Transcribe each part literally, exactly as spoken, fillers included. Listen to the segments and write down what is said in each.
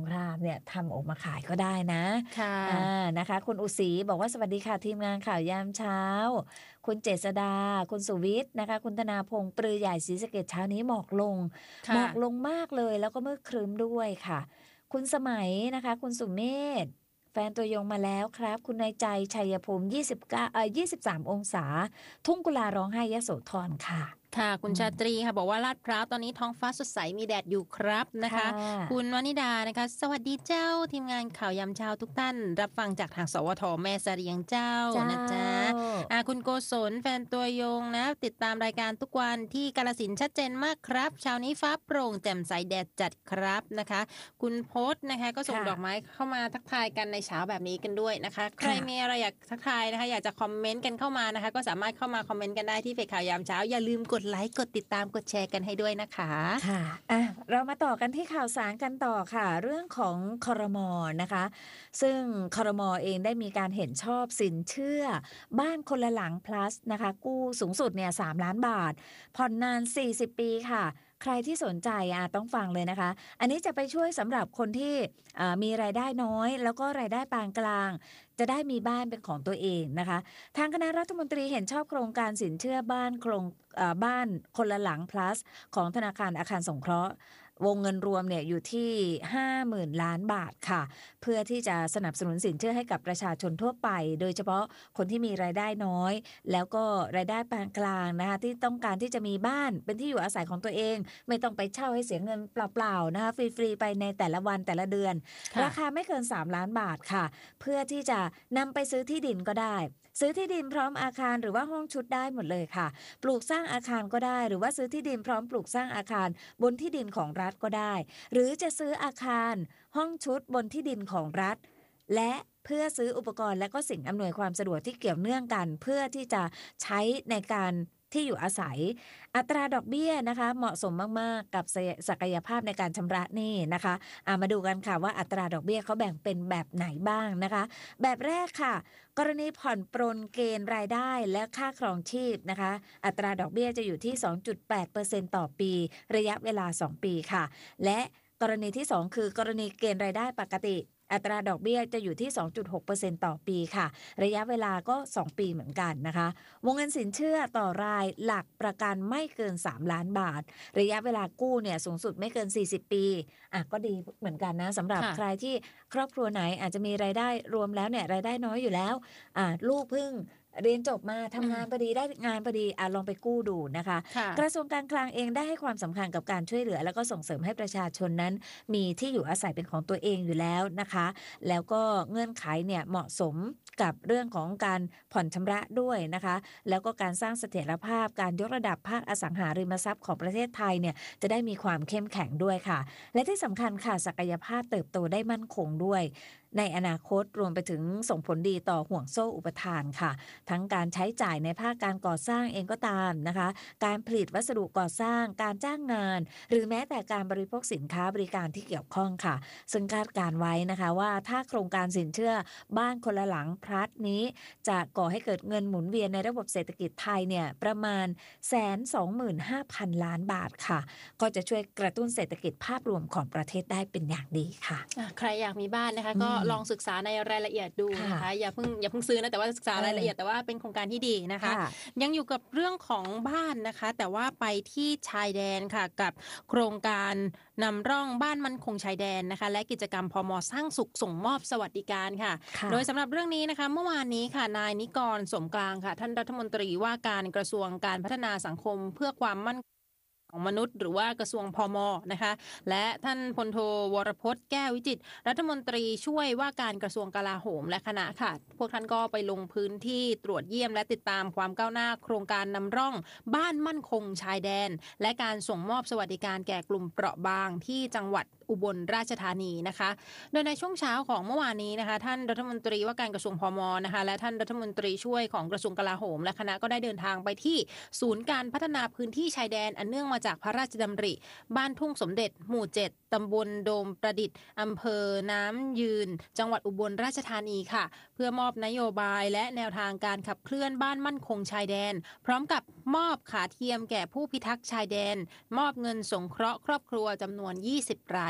ครามเนี่ยทำออกมาขายก็ได้นะค่ะอ่านะคะคุณอุศรีบอกว่าสวัสดีค่ะทีมงานข่าวยามเช้าคุณเจษดาคุณสุวิทย์นะคะคุณธนาพงษ์ปรือใหญ่ศรีสะเกษเช้านี้หมอกลงหมอกลงมากเลยแล้วก็มืดครึ้มด้วยค่ะคุณสมัยนะคะคุณสุเมธแฟนตัวยงมาแล้วครับคุณนายใจชัยภูมิยี่สิบเก้าเอ่อยี่สิบสามองศาทุ่งกุลาร้องไห้ยโสธรค่ะค่ะคุณชาตรีค่ะบอกว่าลาดพร้าวตอนนี้ท้องฟ้าสดใสมีแดดอยู่ครับนะคะคุณวนิดานะคะสวัสดีเจ้าทีมงานข่าวยามเช้าทุกท่านรับฟังจากทางสวทแม่เสรียงเจ้านะจ๊ะอ่าคุณโกศลแฟนตัวยงนะติดตามรายการทุกวันที่กาฬสินธุ์ชัดเจนมากครับเช้านี้ฟ้าโปร่งแจ่มใสแดดจัดครับนะคะคุณโพสนะคะก็ส่งดอกไม้เข้ามาทักทายกันในเช้าแบบนี้กันด้วยนะคะใครมีอะไรอยากทักทายนะคะอยากจะคอมเมนต์กันเข้ามานะคะก็สามารถเข้ามาคอมเมนต์กันได้ที่เพจข่าวยามเช้าอย่าลืมกดไลค์กดติดตามกดแชร์กันให้ด้วยนะคะค่ะอ่ะเรามาต่อกันที่ข่าวสารกันต่อค่ะเรื่องของครม.นะคะซึ่งครม.เองได้มีการเห็นชอบสินเชื่อบ้านคนละหลัง plus นะคะกู้สูงสุดเนี่ยสามล้านบาทผ่อนนานสี่สิบปีค่ะใครที่สนใจอ่ะต้องฟังเลยนะคะอันนี้จะไปช่วยสำหรับคนที่มีรายได้น้อยแล้วก็รายได้ปานกลางจะได้มีบ้านเป็นของตัวเองนะคะทางคณะรัฐมนตรีเห็นชอบโครงการสินเชื่อบ้านโครงบ้านคนละหลัง plus ของธนาคารอาคารสงเคราะห์วงเงินรวมเนี่ยอยู่ที่ ห้าหมื่น ล้านบาทค่ะเพื่อที่จะสนับสนุนสินเชื่อให้กับประชาชนทั่วไปโดยเฉพาะคนที่มีรายได้น้อยแล้วก็รายได้ปานกลางนะคะที่ต้องการที่จะมีบ้านเป็นที่อยู่อาศัยของตัวเองไม่ต้องไปเช่าให้เสียเงินเปล่าๆนะคะฟรีๆไปในแต่ละวันแต่ละเดือนราคาไม่เกินสามล้านบาทค่ะเพื่อที่จะนำไปซื้อที่ดินก็ได้ซื้อที่ดินพร้อมอาคารหรือว่าห้องชุดได้หมดเลยค่ะปลูกสร้างอาคารก็ได้หรือว่าซื้อที่ดินพร้อมปลูกสร้างอาคารบนที่ดินของรัฐก็ได้หรือจะซื้ออาคารห้องชุดบนที่ดินของรัฐและเพื่อซื้ออุปกรณ์และก็สิ่งอำนวยความสะดวกที่เกี่ยวเนื่องกันเพื่อที่จะใช้ในการที่อยู่อาศัยอัตราดอกเบี้ยนะคะเหมาะสมมากๆกับศักยภาพในการชำระหนี้นะคะามาดูกันค่ะว่าอัตราดอกเบี้ยเขาแบ่งเป็นแบบไหนบ้างนะคะแบบแรกค่ะกรณีผ่อนปรนเกณฑ์รายได้และค่าครองชีพนะคะอัตราดอกเบี้ยจะอยู่ที่ สองจุดแปดเปอร์เซ็นต์ ต่อปีระยะเวลาสองปีค่ะและกรณีที่สองคือกรณีเกณฑ์รายได้ปกติอัตราดอกเบี้ยจะอยู่ที่ สองจุดหกเปอร์เซ็นต์ ต่อปีค่ะระยะเวลาก็สองปีเหมือนกันนะคะวงเงินสินเชื่อต่อรายหลักประกันไม่เกินสามล้านบาทระยะเวลากู้เนี่ยสูงสุดไม่เกินสี่สิบปีอ่ะก็ดีเหมือนกันนะสำหรับใครที่ครอบครัวไหนอาจจะมีรายได้รวมแล้วเนี่ยรายได้น้อยอยู่แล้วอ่ะลูกเพิ่งเรียนจบมาทำงานพอดีได้งานพอดีอ่ะลองไปกู้ดูนะคะกระทรวงการคลังเองได้ให้ความสำคัญกับการช่วยเหลือแล้วก็ส่งเสริมให้ประชาชนนั้นมีที่อยู่อาศัยเป็นของตัวเองอยู่แล้วนะคะแล้วก็เงื่อนไขเนี่ยเหมาะสมกับเรื่องของการผ่อนชำระด้วยนะคะแล้วก็การสร้างเสถียรภาพการยกระดับภาคอสังหาริมทรัพย์ของประเทศไทยเนี่ยจะได้มีความเข้มแข็งด้วยค่ะและที่สำคัญค่ะศักยภาพเติบโตได้มั่นคงด้วยในอนาคตรวมไปถึงส่งผลดีต่อห่วงโซ่อุปทานค่ะทั้งการใช้จ่ายในภาคการก่อสร้างเองก็ตามนะคะการผลิตวัสดุก่อสร้างการจ้างงานหรือแม้แต่การบริโภคสินค้าบริการที่เกี่ยวข้องค่ะซึ่งคาดการไว้นะคะว่าถ้าโครงการสินเชื่อบ้านคนละหลังพลัดนี้จะก่อให้เกิดเงินหมุนเวียนในระบบเศรษฐกิจไทยเนี่ยประมาณ หนึ่งแสนสองหมื่นห้าพัน ล้านบาทค่ะก็จะช่วยกระตุ้นเศรษฐกิจภาพรวมของประเทศได้เป็นอย่างดีค่ะใครอยากมีบ้านนะคะก็ลองศึกษาในรายละเอียดดูนะคะอย่าเพิ่งอย่าเพิ่งซื้อนะแต่ว่าศึกษารายละเอียดแต่ว่าเป็นโครงการที่ดีนะคะยังอยู่กับเรื่องของบ้านนะคะแต่ว่าไปที่ชายแดนค่ะกับโครงการนำร่องบ้านมั่นคงชายแดนนะคะและกิจกรรมพม.สร้างสุขส่งมอบสวัสดิการค่ะโดยสำหรับเรื่องนี้นะคะเมื่อวานนี้ค่ะนายนิกรสมกลางค่ะท่านรัฐมนตรีว่าการกระทรวงการพัฒนาสังคมเพื่อความมั่นของมนุษย์หรือว่ากระทรวงพม.นะคะและท่านพลโทวรพจน์แก้ววิจิตรรัฐมนตรีช่วยว่าการกระทรวงกลาโหมและคณะค่ะพวกท่านก็ไปลงพื้นที่ตรวจเยี่ยมและติดตามความก้าวหน้าโครงการนำร่องบ้านมั่นคงชายแดนและการส่งมอบสวัสดิการแก่กลุ่มเปราะบางที่จังหวัดอุบลราชธานีนะคะโดยในช่วงเช้าของเมื่อวานนี้นะคะท่านรัฐมนตรีว่าการกระทรวงพม.นะคะและท่านรัฐมนตรีช่วยของกระทรวงกลาโหมและคณะก็ได้เดินทางไปที่ศูนย์การพัฒนาพื้นที่ชายแดนอันเนื่องมาจากพระราชดำริบ้านทุ่งสมเด็จหมู่เจ็ดตำบลโดมประดิษฐ์อำเภอน้ำยืนจังหวัดอุบลราชธานีค่ะเพื่อมอบนโยบายและแนวทางการขับเคลื่อนบ้านมั่นคงชายแดนพร้อมกับมอบขาเทียมแก่ผู้พิทักษ์ชายแดนมอบเงินสงเคราะห์ครอบครัวจำนวนยี่สิบราย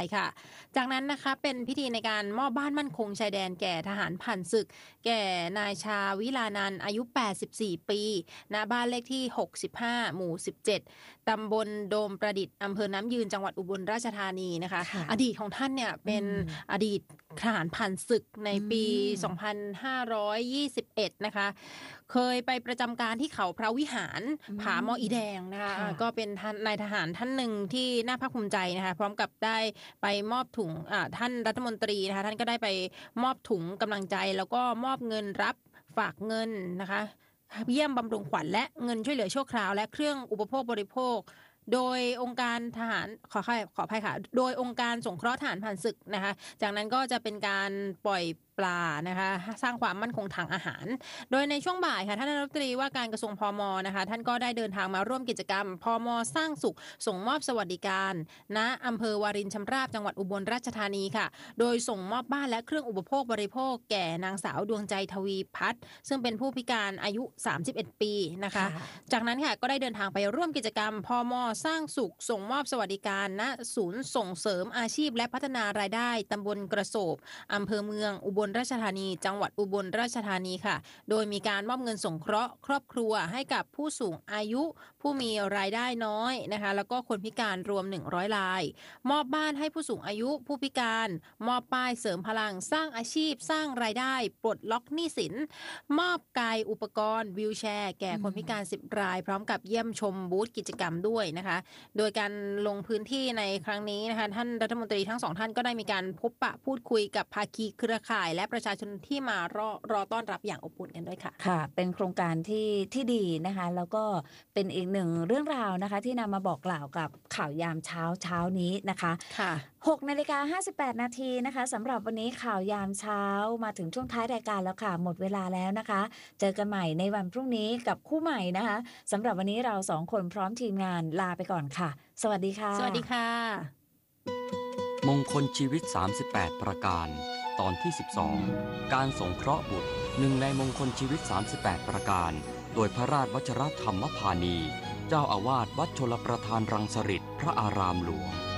ค่ะจากนั้นนะคะเป็นพิธีในการมอบบ้านมั่นคงชายแดนแก่ทหารผ่านศึกแก่นายชาวิลานันท์อายุแปดสิบสี่ปีณบ้านเลขที่หกสิบห้าหมู่สิบเจ็ดตำบลโดมประดิษฐ์อำเภอน้ำยืนจังหวัดอุบลราชธานีนะคะอดีตของท่านเนี่ยเป็นอดีตทหารผ่านศึกในปีสองพันห้าร้อยยี่สิบเอ็ดนะคะเคยไปประจำการที่เขาพระวิหารผาหมออีแดงนะคะก็เป็นนายทหารท่านหนึ่งที่น่าภาคภูมิใจนะคะพร้อมกับได้ไปมอบถุงท่านรัฐมนตรีนะคะท่านก็ได้ไปมอบถุงกำลังใจแล้วก็มอบเงินรับฝากเงินนะคะเยี่ยมบำรุงขวัญและเงินช่วยเหลือชั่วคราวและเครื่องอุปโภคบริโภคโดยองค์การทหารขอขออภัยค่ะโดยองค์การสงเคราะห์ทหารผ่านศึกนะคะจากนั้นก็จะเป็นการปล่อยปลานะคะสร้างความมั่นคงทางอาหารโดยในช่วงบ่ายค่ะท่านรัฐมนตรีว่าการกระทรวงพมนะคะท่านก็ได้เดินทางมาร่วมกิจกรรมพมสร้างสุขส่งมอบสวัสดิการณอำเภอวารินชำราบจังหวัดอุบลราชธานีค่ะโดยส่งมอบบ้านและเครื่องอุปโภคบริโภคแก่นางสาวดวงใจทวีพัฒน์ซึ่งเป็นผู้พิการอายุสามสิบเอ็ดปีนะคะจากนั้นค่ะก็ได้เดินทางไปร่วมกิจกรรมพมสร้างสุขส่งมอบสวัสดิการณศูนย์ส่งเสริมอาชีพและพัฒนารายได้ตำบลกระโสบอำเภอเมืองอุบลราชธานีจังหวัดอุบลราชธานีค่ะโดยมีการมอบเงินสงเคราะห์ครอบครัวให้กับผู้สูงอายุผู้มีรายได้น้อยนะคะแล้วก็คนพิการรวมหนึ่งร้อยรายมอบบ้านให้ผู้สูงอายุผู้พิการมอบป้ายเสริมพลังสร้างอาชีพสร้างรายได้ปลดล็อกหนี้สินมอบกายอุปกรณ์วีลแชร์แก่คนพิการสิบรายพร้อมกับเยี่ยมชมบูธกิจกรรมด้วยนะคะโดยการลงพื้นที่ในครั้งนี้นะคะท่านรัฐมนตรีทั้งสองท่านก็ได้มีการพบปะพูดคุยกับภาคีเครือข่ายและประชาชนที่มารอรอต้อนรับอย่างอบอุ่นกันด้วยค่ะค่ะเป็นโครงการที่ที่ดีนะคะแล้วก็เป็นอีกหนึ่งเรื่องราวนะคะที่นำมาบอกกล่าวกับข่าวยามเช้าเช้านี้นะคะค่ะหกนาฬิกาห้าสิบแปดนาทีนะคะสำหรับวันนี้ข่าวยามเช้ามาถึงช่วงท้ายรายการแล้วค่ะหมดเวลาแล้วนะคะเจอกันใหม่ในวันพรุ่งนี้กับคู่ใหม่นะคะสำหรับวันนี้เราสองคนพร้อมทีมงานลาไปก่อนค่ะสวัสดีค่ะสวัสดีค่ะมงคลชีวิตสามสิบแปดประการตอนที่สิบสองการสงเคราะห์บุตรหนึ่งในมงคลชีวิตสามสิบแปดประการโดยพระราชวชรธรรมพานีเจ้าอาวาสวัดชลประทานรังสฤษพระอารามหลวง